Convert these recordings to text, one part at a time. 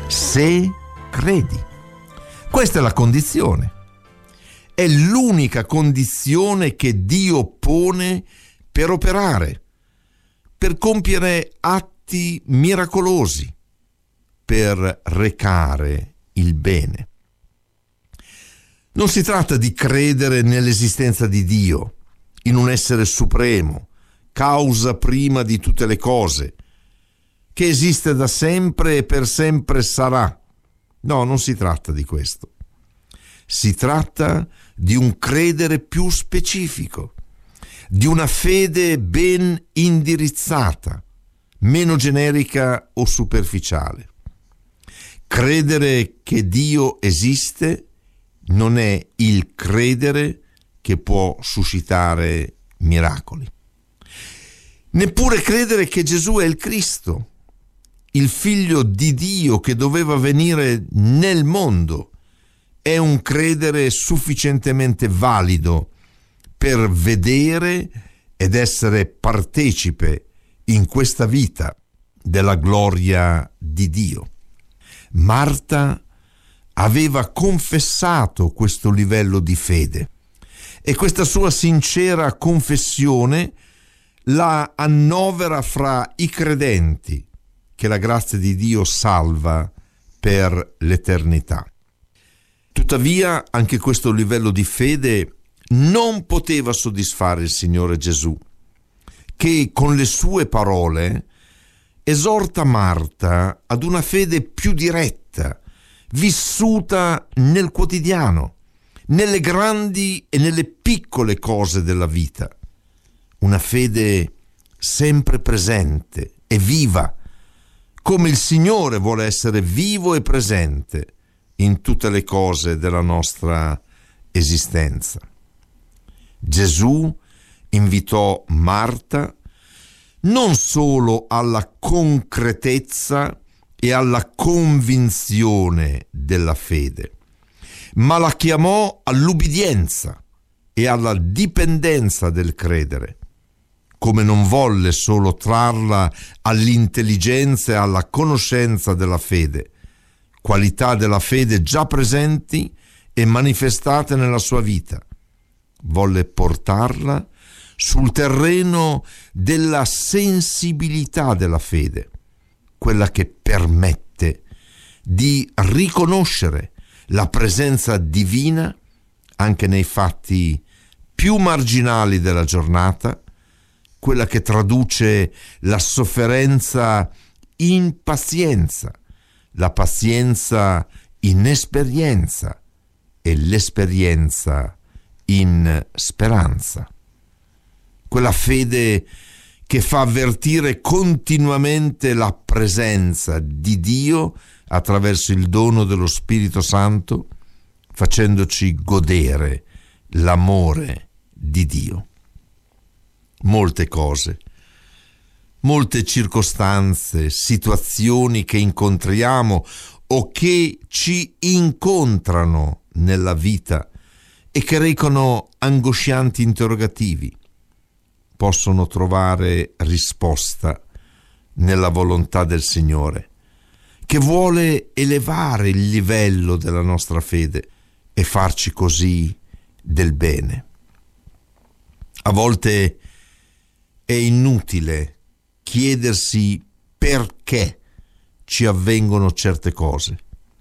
se credi. Questa è la condizione. È l'unica condizione che Dio pone per operare, per compiere atti miracolosi, per recare il bene. Non si tratta di credere nell'esistenza di Dio, in un essere supremo, causa prima di tutte le cose, che esiste da sempre e per sempre sarà. No, non si tratta di questo. Si tratta di un credere più specifico, di una fede ben indirizzata, meno generica o superficiale. Credere che Dio esiste non è il credere che può suscitare miracoli. Neppure credere che Gesù è il Cristo, il Figlio di Dio che doveva venire nel mondo, è un credere sufficientemente valido per vedere ed essere partecipe in questa vita della gloria di Dio. Marta aveva confessato questo livello di fede e questa sua sincera confessione la annovera fra i credenti che la grazia di Dio salva per l'eternità. Tuttavia, anche questo livello di fede non poteva soddisfare il Signore Gesù, che con le sue parole esorta Marta ad una fede più diretta, vissuta nel quotidiano, nelle grandi e nelle piccole cose della vita. Una fede sempre presente e viva, come il Signore vuole essere vivo e presente in tutte le cose della nostra esistenza. Gesù invitò Marta non solo alla concretezza e alla convinzione della fede, ma la chiamò all'ubbidienza e alla dipendenza del credere, come non volle solo trarla all'intelligenza e alla conoscenza della fede, qualità della fede già presenti e manifestate nella sua vita. Volle portarla sul terreno della sensibilità della fede, quella che permette di riconoscere la presenza divina anche nei fatti più marginali della giornata, quella che traduce la sofferenza in pazienza, la pazienza in esperienza e l'esperienza in speranza. Quella fede che fa avvertire continuamente la presenza di Dio attraverso il dono dello Spirito Santo, facendoci godere l'amore di Dio. Molte cose, molte circostanze, situazioni che incontriamo o che ci incontrano nella vita e che recano angoscianti interrogativi, possono trovare risposta nella volontà del Signore, che vuole elevare il livello della nostra fede e farci così del bene. A volte è inutile chiedersi perché ci avvengono certe cose.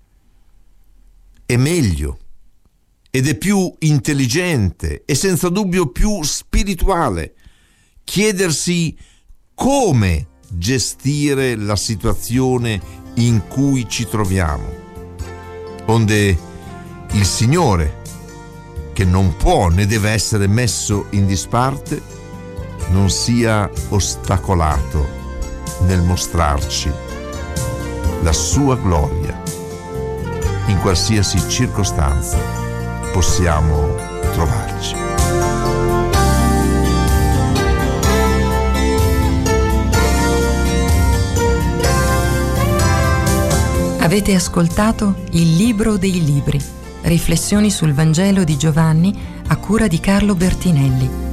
È meglio ed è più intelligente e senza dubbio più spirituale chiedersi come gestire la situazione in cui ci troviamo, onde il Signore, che non può né deve essere messo in disparte, non sia ostacolato nel mostrarci la sua gloria in qualsiasi circostanza possiamo trovarci. Avete ascoltato Il Libro dei Libri, riflessioni sul Vangelo di Giovanni a cura di Carlo Bertinelli.